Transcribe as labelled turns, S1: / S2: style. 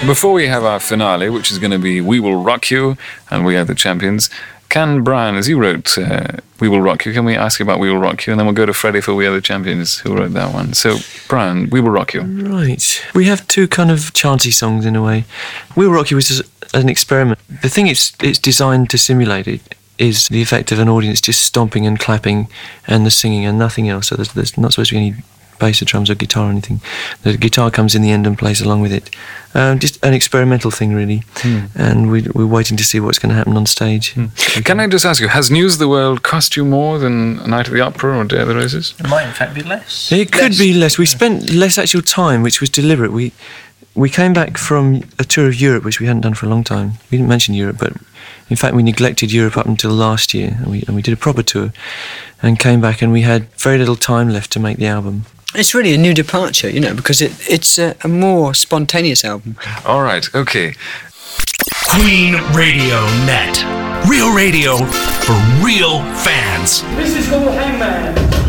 S1: Before we have our finale, which is going to be We Will Rock You and We Are the Champions, can Brian, as you wrote We Will Rock You, can we ask you about We Will Rock You? And then we'll go to Freddie for We Are the Champions, who wrote that one. So, Brian, We Will Rock You.
S2: Right. We have two kind of chanty songs in a way. We Will Rock You was just an experiment. The thing it's designed to simulate is the effect of an audience just stomping and clapping and the singing and nothing else. So there's not supposed to be any bass or drums or guitar or anything. The guitar comes in the end and plays along with it. Just an experimental thing, really. And we're waiting to see what's going to happen on stage.
S1: Can I just ask you, has News of the World cost you more than Night of the Opera or Day of the Roses?
S3: It might in fact be less.
S2: It could be less. We spent less actual time, which was deliberate. We came back from a tour of Europe, which we hadn't done for a long time. We didn't mention Europe, but in fact we neglected Europe up until last year, and we did a proper tour and came back, and we had very little time left to make the album.
S4: It's really a new departure, because it's a more spontaneous album.
S1: All right, okay.
S5: Queen Radio Net. Real radio for real fans.
S6: This is called Hangman.